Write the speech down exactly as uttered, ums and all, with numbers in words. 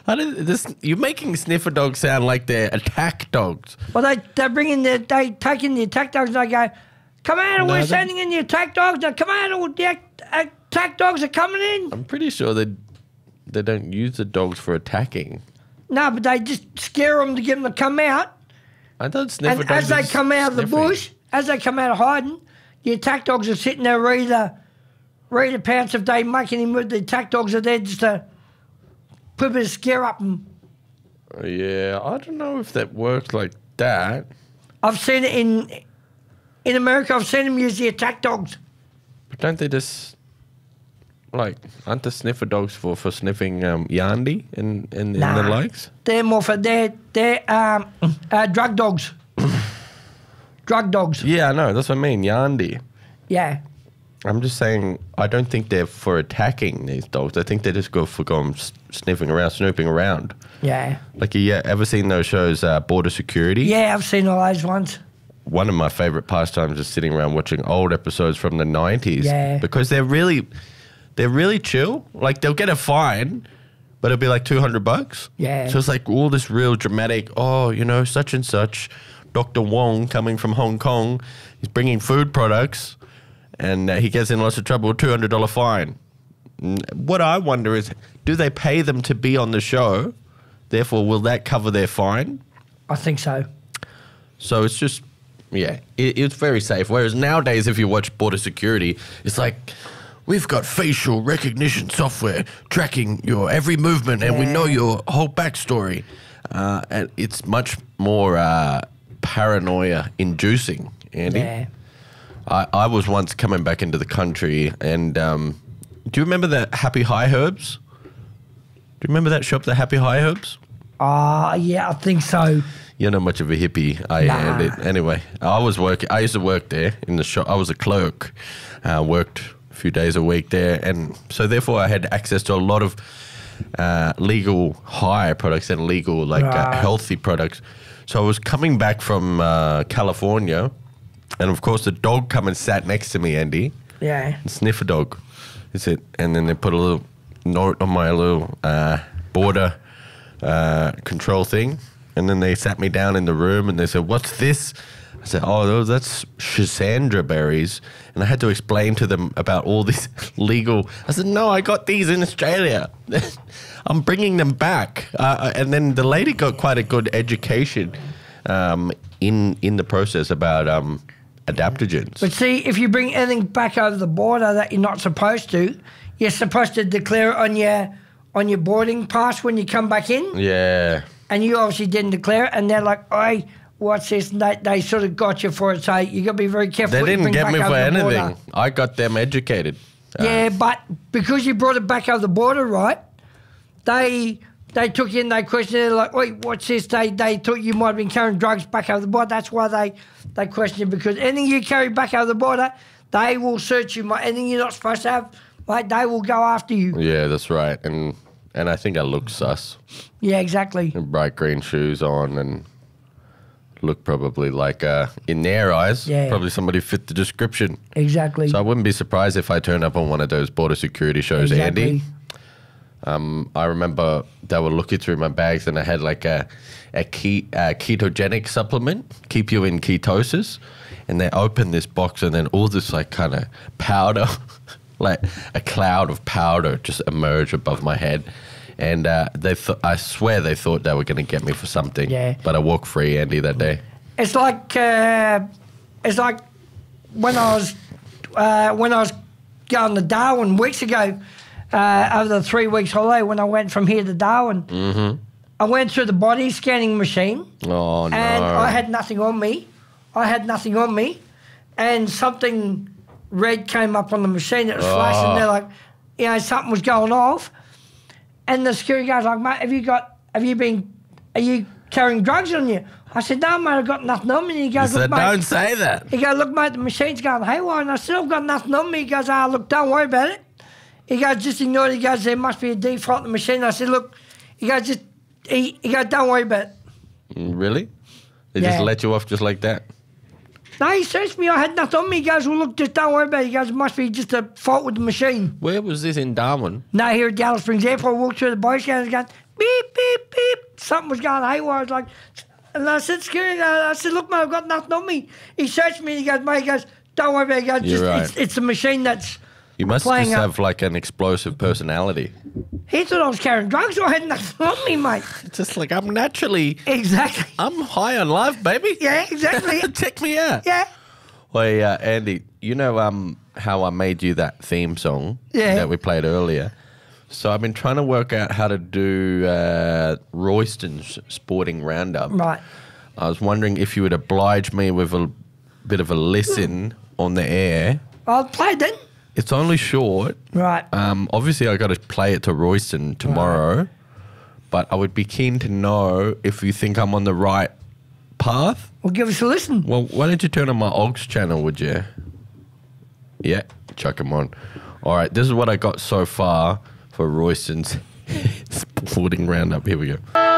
How did this? You're making sniffer dogs sound like they're attack dogs. Well, they they bring in the they take in the attack dogs. And they go, come out, No, we're they- sending in the attack dogs. Now, come out, all the act- attack dogs are coming in. I'm pretty sure they they don't use the dogs for attacking. No, but they just scare them to get them to come out. I thought sniffer And dogs. as they are come out of the sniffy. bush, as they come out of hiding, the attack dogs are sitting there ready to, ready to pounce if they make any move. The attack dogs are there just to put a bit of scare up them. Yeah, I don't know if that works like that. I've seen it in in America. I've seen them use the attack dogs. But don't they just like aren't the sniffer dogs for for sniffing um, Yandi and and, Nah. and the likes? They're more for they're they're um, uh, drug dogs. Drug dogs. Yeah, I know. That's what I mean. Yandi. Yeah. I'm just saying, I don't think they're for attacking these dogs. I think they just go for going s- sniffing around, snooping around. Yeah. Like, you ever seen those shows, uh, Border Security? Yeah, I've seen all those ones. One of my favorite pastimes is sitting around watching old episodes from the nineties. Yeah. Because they're really, they're really chill. Like, they'll get a fine, but it'll be like two hundred bucks. Yeah. So it's like all this real dramatic, oh, you know, such and such, Doctor Wong coming from Hong Kong, he's bringing food products, and uh, he gets in lots of trouble, two hundred dollars fine. N- What I wonder is, do they pay them to be on the show? Therefore, will that cover their fine? I think so. So it's just, yeah, it, it's very safe. Whereas nowadays, if you watch Border Security, it's like, we've got facial recognition software tracking your every movement and we know your whole backstory. Uh, and it's much more uh, paranoia inducing, Andy. Yeah. I, I was once coming back into the country and um, do you remember the Happy High Herbs? Do you remember that shop, the Happy High Herbs? Ah, yeah, I think so. You're not much of a hippie, I Nah. am. It- Anyway, I was working. I used to work there in the shop. I was a clerk. Uh, worked a few days a week there, and so therefore I had access to a lot of uh, legal high products and legal like uh, Right. healthy products. So I was coming back from uh, California, and of course the dog come and sat next to me, Andy. Yeah. Sniffer dog, is it? And then they put a little note on my little uh, border uh, control thing, and then they sat me down in the room and they said, "What's this?" I said, "Oh, those that's Schisandra berries," and I had to explain to them about all this legal. I said, "No, I got these in Australia. I'm bringing them back." Uh, and then the lady got quite a good education um, in in the process about um, adaptogens. But see, if you bring anything back over the border that you're not supposed to, you're supposed to declare it on your on your boarding pass when you come back in. Yeah. And you obviously didn't declare it, and they're like, "Hey, what's this?" And they, they sort of got you for it. So you got to be very careful. They what you didn't bring get back me over for the anything. border. I got them educated. Uh, Yeah, but because you brought it back over the border, right? They they took you and they questioned it like, "Wait, what's this?" They they thought you might have been carrying drugs back over the border. That's why they they questioned you, because anything you carry back over the border, they will search you. Mate. Anything you're not supposed to have, like they will go after you. Yeah, that's right. And and I think I look sus. Yeah, exactly. Bright green shoes on and look probably like, uh, in their eyes, Yeah. probably somebody fit the description. Exactly. So I wouldn't be surprised if I turned up on one of those border security shows, exactly. Andy. Um, I remember they were looking through my bags and I had like a, a ke- uh, ketogenic supplement, keep you in ketosis. And they opened this box and then all this like kind of powder, like a cloud of powder just emerged above my head. And uh, they, th- I swear they thought they were going to get me for something. Yeah. But I walked free, Andy, that day. It's like uh, it's like when I was uh, when I was going to Darwin weeks ago uh, over the three weeks holiday when I went from here to Darwin. Mm-hmm. I went through the body scanning machine. Oh, no. And I had nothing on me. I had nothing on me, and something red came up on the machine. It was flashing. Oh. They're like, you know, something was going off. And the security guard's like, "Mate, have you got? Have you been? Are you carrying drugs on you?" I said, "No, mate, I've got nothing on me." And he He goes, said, "Look, mate." don't say that. He goes, "Look, mate, the machine's going haywire." And I said, "I've got nothing on me." He goes, "Ah, look, don't worry about it." He goes, "Just ignore it." He goes, "There must be a default in the machine." I said, "Look," he goes, "just," he, he goes, "Don't worry about it." Really? They Yeah. just let you off just like that? No, he searched me. I had nothing on me. He goes, "Well, look, just don't worry about it." He goes, "It must be just a fault with the machine." Where was this in Darwin? No, here at Dallas Springs Airport, I walked through the body scan and goes, beep, beep, beep. Something was going haywire. I was like, and I said, Scary, I said, look, mate, I've got nothing on me. He searched me and he goes, mate, he goes, don't worry about it. He goes, You're just, right. it's, it's a machine that's You must playing just up. have like an explosive personality. He thought I was carrying drugs or I had nothing on me, mate. It's just like I'm naturally, Exactly. I'm high on life, baby. Yeah, exactly. Check me out. Yeah. Well, uh, Andy, you know um, how I made you that theme song Yeah. that we played earlier? So I've been trying to work out how to do uh, Royston's Sporting Roundup. Right. I was wondering if you would oblige me with a bit of a listen on the air. I'll play then. It's only short. Right. Um, obviously, I got to play it to Royston tomorrow, but I would be keen to know if you think I'm on the right path. Well, give us a listen. Well, why don't you turn on my Aux channel, would you? Yeah, chuck them on. All right, this is what I got so far for Royston's Sporting Roundup. Here we go.